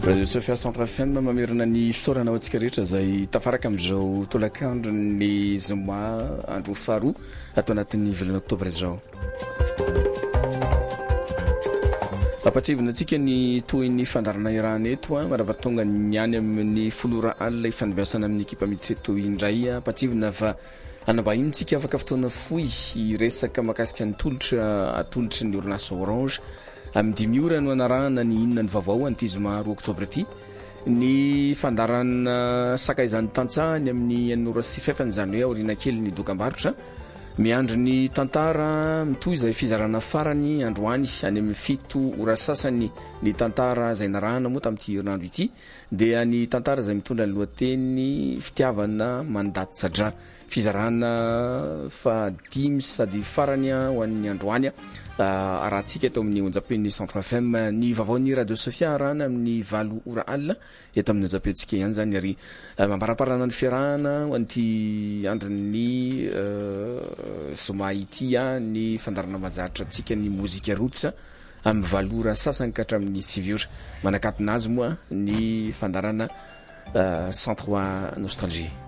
Radio Sofia Centre FM mamerina ny fisaorana ho antsika rehetra izay tafaraka amin'izao tolakandro ny zoma andro faharoa atao anatin'ny volana oktobra izao. Apatrivina antsika ny tohin'ny fandarana irana eto marabatonga ny any amin'ny folora alina ifandraisana amin'ny ekipa miditra toy indray apatrivina fa anabahintsika afaka fotoana fohy resaka makasika ny tolotra atolotry ny orinasa Orange amin'ny 10 ora no anarahana ny inona ny vaovao anty zoma 2 oktobra ty ny fandarana sakaizan'ny tantsahany amin'ny anora sy fefany zany hoe aoriana kely ny dokam-barotra miandro ny tantara mitoy izay fizarana farany androany any amin'ny 7 ora sasany ny tantara izay narahana moa tamin'ity herinandro ity dia ny tantara izay mitondra ny lohateny fitiavana mandaty-sadra fizarana fa 5 sady farany ho an'ny androany arahantsika eto amin'ny onjam-pen'ny Centre FM ny vaovaon'ny Radio Sofia arahana amin'ny 8 ora alina eto amin'ny onjam-pentsika ihany zany ary mambaraparana ny fiarahana ho an'ity andron'ny zoma ity ny fandarana mazatra antsika ny mozika roots amin'ny 8 ora sasany ka hatramin'ny 9 ora manakatona azy moa ny fandarana Centre Nostalgie.